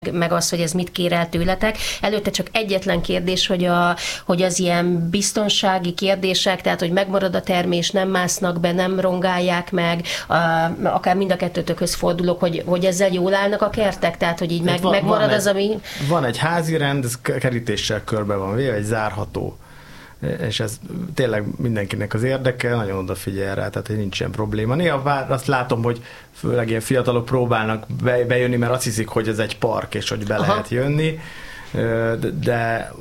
meg az, hogy ez mit kér el tőletek. Előtte csak egyetlen kérdés, hogy az ilyen biztonsági kérdések, tehát hogy megmarad a termés, nem másznak be, nem rongálják meg, akár mind a kettőtökhöz fordulok, hogy ezzel jól állnak a kertek, tehát hogy így megmarad az, ami... Van egy házi rend, ez kerítéssel körbe van véve, egy zárható, és ez tényleg mindenkinek az érdeke, nagyon odafigyel rá, tehát nincs ilyen probléma. Néha azt látom, hogy főleg ilyen fiatalok próbálnak bejönni, mert azt hiszik, hogy ez egy park, és hogy be lehet jönni, de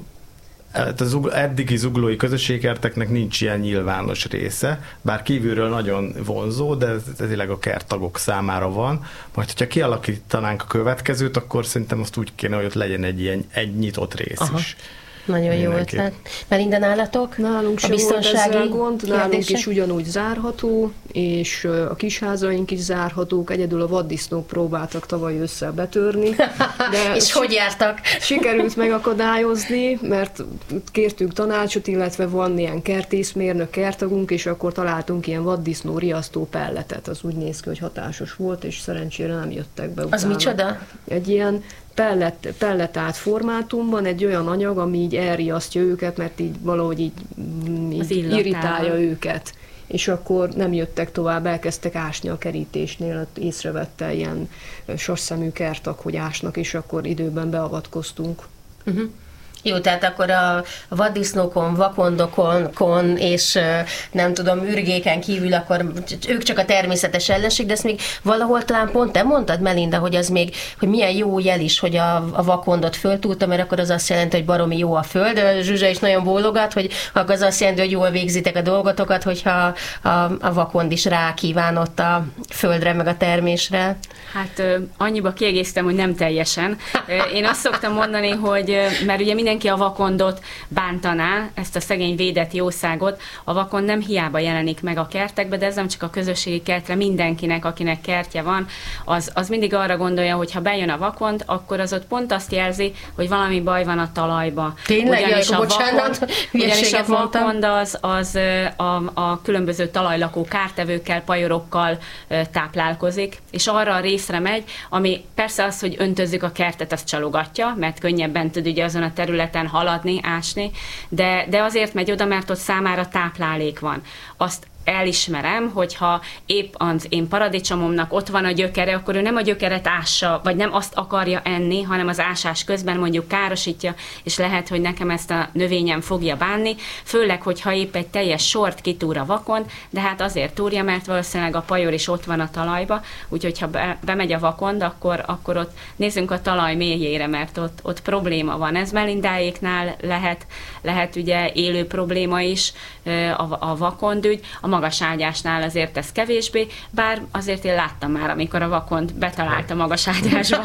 az eddigi zuglói közösségkerteknek nincs ilyen nyilvános része, bár kívülről nagyon vonzó, de ez tényleg a kerttagok számára van. Majd, hogyha kialakítanánk a következőt, akkor szerintem azt úgy kéne, hogy ott legyen egy nyitott rész is. Nagyon jó ötlet. Melinda, nálatok? Nálunk a biztonsági gond, nálunk is ugyanúgy zárható, és a kisházaink is zárhatók, egyedül a vaddisznók próbáltak tavaly ősszel betörni. De és hogy jártak? Sikerült megakadályozni, mert kértünk tanácsot, illetve van ilyen kertészmérnök, kerttagunk, és akkor találtunk ilyen vaddisznó riasztó pelletet. Az úgy néz ki, hogy hatásos volt, és szerencsére nem jöttek be utána. Az micsoda? Egy ilyen pelletált formátumban egy olyan anyag, ami így elriasztja őket, mert így valahogy így irritálja őket. És akkor nem jöttek tovább, elkezdtek ásni a kerítésnél, észrevette ilyen sasszemű kerttag, hogy ásnak, és akkor időben beavatkoztunk. Jó, tehát akkor a vaddisznókon, vakondokon és nem tudom, ürgéken kívül akkor ők csak a természetes ellenség, de ezt még valahol talán pont te mondtad, Melinda, hogy az még, hogy milyen jó jel is, hogy a vakondot föltúlta, mert akkor az azt jelenti, hogy baromi jó a föld. A Zsuzsa is nagyon bólogat, hogy akkor az azt jelenti, hogy jól végzitek a dolgotokat, hogyha a vakond is rákívánott a földre, meg a termésre. Hát annyiba kiegészítem, hogy nem teljesen. Én azt szoktam mondani, hogy mert ugye mindenki a vakondot bántaná, ezt a szegény védett jószágot, a vakond nem hiába jelenik meg a kertekbe, de ez nem csak a közösségi kertre, mindenkinek, akinek kertje van, az mindig arra gondolja, hogy ha bejön a vakond, akkor az ott pont azt jelzi, hogy valami baj van a talajba. Tényleg, ugyanis a vakond az a különböző talajlakó kártevőkkel, pajorokkal táplálkozik, és arra a részre megy, ami persze az, hogy öntözzük a kertet, azt csalogatja, mert könnyebben tud ugye azon a területen haladni, ásni, de azért megy oda, mert ott számára táplálék van. Azt elismerem, hogyha épp az én paradicsomomnak ott van a gyökere, akkor ő nem a gyökeret ássa, vagy nem azt akarja enni, hanem az ásás közben mondjuk károsítja, és lehet, hogy nekem ezt a növényem fogja bánni, főleg, hogyha épp egy teljes sort kitúr a vakond, de hát azért túrja, mert valószínűleg a pajor is ott van a talajba, úgyhogy ha bemegy a vakond, akkor ott nézzünk a talaj mélyére, mert ott probléma van. Ez Melindáéknál lehet ugye élő probléma is, a vakondügy, a magaságyásnál azért ez kevésbé, bár azért én láttam már, amikor a vakond betalált a magaságyásba.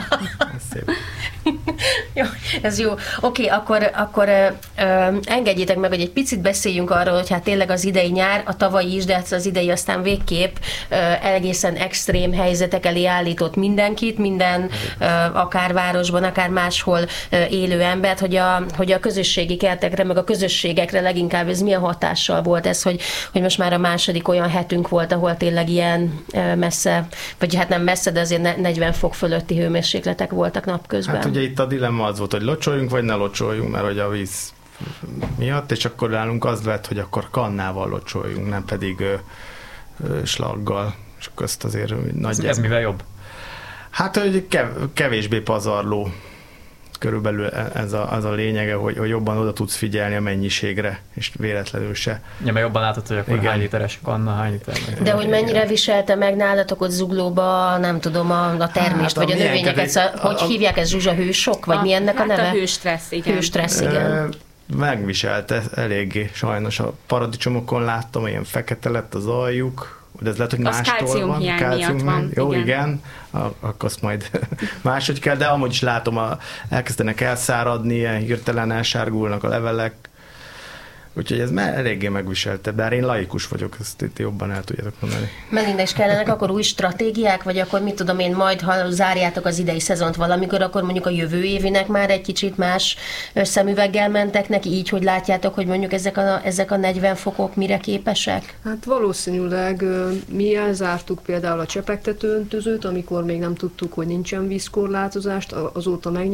Jó, ez jó. Oké, akkor engedjétek meg, hogy egy picit beszéljünk arról, hogy hát tényleg az idei nyár, a tavalyi is, de az idei aztán végképp egészen extrém helyzetek elé állított mindenkit, akár városban, akár máshol élő embert, hogy a közösségi kertekre, meg a közösségekre leginkább ez milyen hatással volt ez, hogy most már a második olyan hetünk volt, ahol tényleg ilyen messze, vagy hát nem messze, de azért 40 fok fölötti hőmérsékletek voltak napközben. Hát ugye itt a dilemma az volt, hogy locsoljunk, vagy ne locsoljunk, mert hogy a víz miatt, és akkor nálunk az lett, hogy akkor kannával locsoljunk, nem pedig slaggal, és közt azért nagyjából. Ez mivel jobb? Hát, hogy kevésbé pazarló. Körülbelül ez a lényege, hogy jobban oda tudsz figyelni a mennyiségre, és véletlenül se. Ja, mert jobban látod, hogy akkor hány literes kanna, hány liter. De hogy mennyire viselte meg nálatok ott Zuglóba, nem tudom, a termést, vagy a növényeket, hogy hívják ez, Zsuzsa, hősok, vagy mi ennek a neve? Hát a hőstressz, igen. Hőstressz, igen. Megviselte eléggé, sajnos a paradicsomokon láttam, ilyen fekete lett az aljuk, de ez lehet, hogy mástól van. Miatt van. Jó, igen. Akkor azt majd máshogy kell, de amúgy is látom, elkezdenek elszáradni, ilyen hirtelen elsárgulnak a levelek. Úgyhogy ez már eléggé megviselte, bár én laikus vagyok, ezt itt jobban el tudjátok mondani. Melinda, is kellenek akkor új stratégiák, vagy akkor mit tudom én, majd ha zárjátok az idei szezont valamikor, akkor mondjuk a jövő évinek már egy kicsit más szemüveggel mentek neki, így, hogy látjátok, hogy mondjuk ezek a 40 fokok mire képesek? Hát valószínűleg mi elzártuk például a csepegtető öntözőt, amikor még nem tudtuk, hogy nincsen vízkorlátozást, azóta